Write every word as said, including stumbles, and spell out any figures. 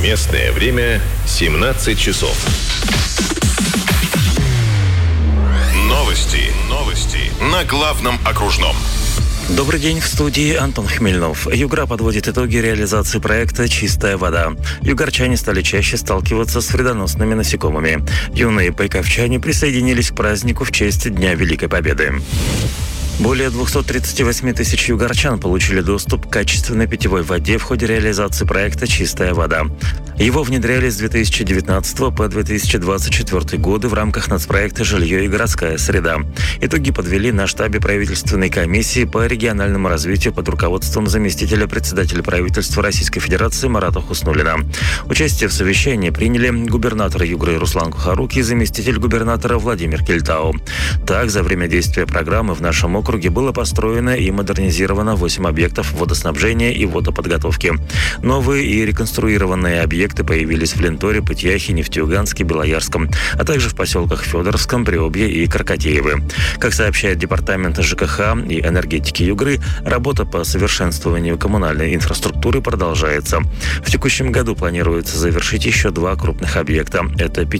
Местное время семнадцать часов. Новости. Новости. На главном окружном. Добрый день, в студии Антон Хмельнов. Югра подводит итоги реализации проекта «Чистая вода». Югорчане стали чаще сталкиваться с вредоносными насекомыми. Юные пайковчане присоединились к празднику в честь Дня Великой Победы. Более двухсот тридцати восьми тысяч югорчан получили доступ к качественной питьевой воде в ходе реализации проекта «Чистая вода». Его внедряли с две тысячи девятнадцатого по две тысячи двадцать четвёртый годы в рамках нацпроекта «Жилье и городская среда». Итоги подвели на штабе правительственной комиссии по региональному развитию под руководством заместителя председателя правительства Российской Федерации Марата Хуснуллина. Участие в совещании приняли губернатор Югры Руслан Кухарук и заместитель губернатора Владимир Кельтау. Так, за время действия программы в нашем округе было построено и модернизировано восемь объектов водоснабжения и водоподготовки. Новые и реконструированные объекты появились в Ленторе, Пытьяхе, Нефтеюганске, Белоярском, а также в поселках Федоровском, Приобье и Крокотеевы. Как сообщает департамент ЖКХ и энергетики Югры, работа по совершенствованию коммунальной инфраструктуры продолжается. В текущем году планируется завершить еще два крупных объекта. Это